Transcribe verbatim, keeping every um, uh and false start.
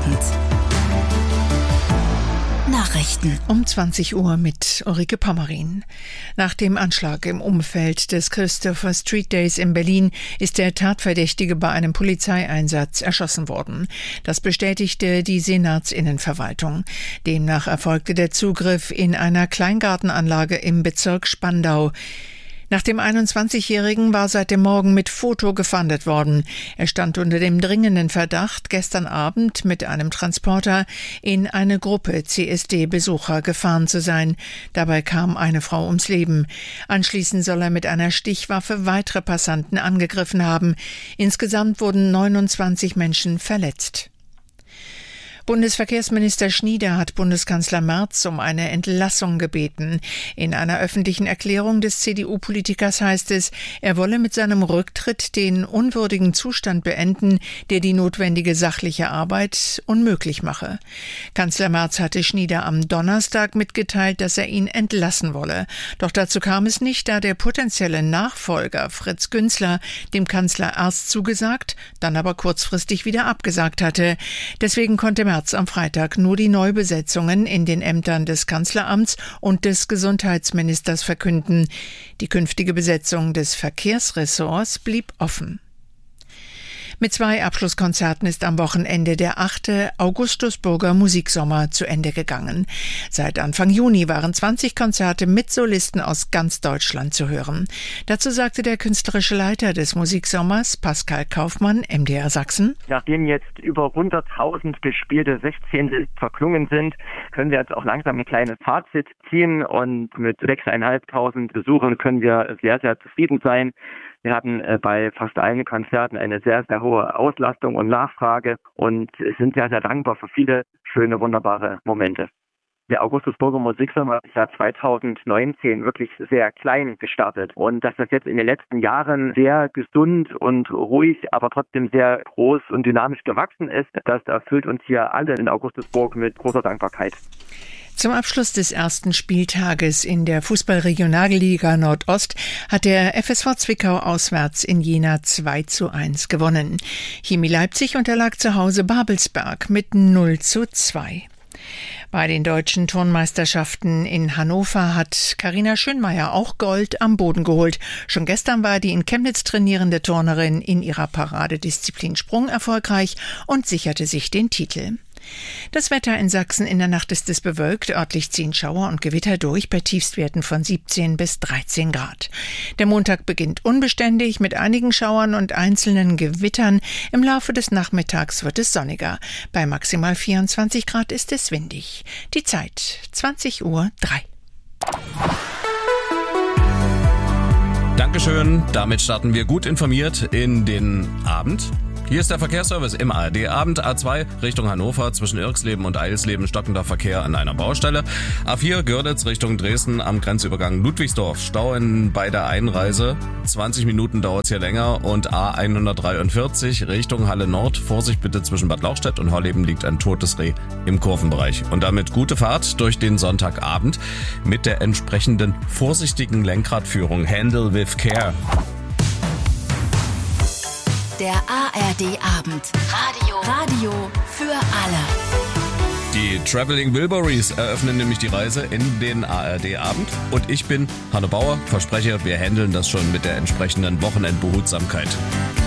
Abend. Nachrichten um zwanzig Uhr mit Ulrike Pommerin. Nach dem Anschlag im Umfeld des Christopher Street Days in Berlin ist der Tatverdächtige bei einem Polizeieinsatz erschossen worden. Das bestätigte die Senatsinnenverwaltung. Demnach erfolgte der Zugriff in einer Kleingartenanlage im Bezirk Spandau. Nach dem einundzwanzigjährigen war seit dem Morgen mit Foto gefahndet worden. Er stand unter dem dringenden Verdacht, gestern Abend mit einem Transporter in eine Gruppe C S D-Besucher gefahren zu sein. Dabei kam eine Frau ums Leben. Anschließend soll er mit einer Stichwaffe weitere Passanten angegriffen haben. Insgesamt wurden neunundzwanzig Menschen verletzt. Bundesverkehrsminister Schnieder hat Bundeskanzler Merz um eine Entlassung gebeten. In einer öffentlichen Erklärung des C D U-Politikers heißt es, er wolle mit seinem Rücktritt den unwürdigen Zustand beenden, der die notwendige sachliche Arbeit unmöglich mache. Kanzler Merz hatte Schnieder am Donnerstag mitgeteilt, dass er ihn entlassen wolle. Doch dazu kam es nicht, da der potenzielle Nachfolger Fritz Günzler dem Kanzler erst zugesagt, dann aber kurzfristig wieder abgesagt hatte. Deswegen konnte Merz am Freitag nur die Neubesetzungen in den Ämtern des Kanzleramts und des Gesundheitsministers verkünden. Die künftige Besetzung des Verkehrsressorts blieb offen. Mit zwei Abschlusskonzerten ist am Wochenende der achte Augustusburger Musiksommer zu Ende gegangen. Seit Anfang Juni waren zwanzig Konzerte mit Solisten aus ganz Deutschland zu hören. Dazu sagte der künstlerische Leiter des Musiksommers, Pascal Kaufmann, M D R Sachsen: Nachdem jetzt über hunderttausend gespielte Sechzehntel verklungen sind, können wir jetzt auch langsam ein kleines Fazit ziehen, und mit sechstausendfünfhundert Besuchern können wir sehr, sehr zufrieden sein. Wir hatten äh, bei fast allen Konzerten eine sehr, sehr hohe Auslastung und Nachfrage und sind sehr, sehr dankbar für viele schöne, wunderbare Momente. Der Augustusburger Musiksommer ist ja zweitausendneunzehn wirklich sehr klein gestartet, und dass das jetzt in den letzten Jahren sehr gesund und ruhig, aber trotzdem sehr groß und dynamisch gewachsen ist, das erfüllt uns hier alle in Augustusburg mit großer Dankbarkeit. Zum Abschluss des ersten Spieltages in der Fußball-Regionalliga Nordost hat der F S V Zwickau auswärts in Jena zwei zu eins gewonnen. Chemie Leipzig unterlag zu Hause Babelsberg mit null zu zwei. Bei den deutschen Turnmeisterschaften in Hannover hat Carina Schönmeier auch Gold am Boden geholt. Schon gestern war die in Chemnitz trainierende Turnerin in ihrer Paradedisziplin Sprung erfolgreich und sicherte sich den Titel. Das Wetter in Sachsen: in der Nacht ist es bewölkt, örtlich ziehen Schauer und Gewitter durch bei Tiefstwerten von siebzehn bis dreizehn Grad. Der Montag beginnt unbeständig mit einigen Schauern und einzelnen Gewittern. Im Laufe des Nachmittags wird es sonniger. Bei maximal vierundzwanzig Grad ist es windig. Die Zeit zwanzig Uhr drei. Dankeschön. Damit starten wir gut informiert in den Abend. Hier ist der Verkehrsservice im A R D-Abend. A zwei Richtung Hannover zwischen Irxleben und Eilsleben stockender Verkehr an einer Baustelle. A vier Görlitz Richtung Dresden am Grenzübergang Ludwigsdorf. Stau in, bei der Einreise. zwanzig Minuten dauert es hier länger. Und A hundertdreiundvierzig Richtung Halle Nord. Vorsicht bitte, zwischen Bad Lauchstädt und Horleben liegt ein totes Reh im Kurvenbereich. Und damit gute Fahrt durch den Sonntagabend mit der entsprechenden vorsichtigen Lenkradführung. Handle with care. Der A R D-Abend. Radio. Radio für alle. Die Traveling Wilburys eröffnen nämlich die Reise in den A R D-Abend. Und ich bin Hanne Bauer, verspreche, wir handeln das schon mit der entsprechenden Wochenendbehutsamkeit.